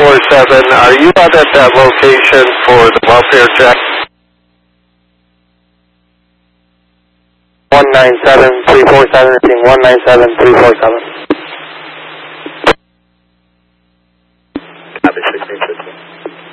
Are you out at that location for the welfare check? 197-347, repeating 197-347.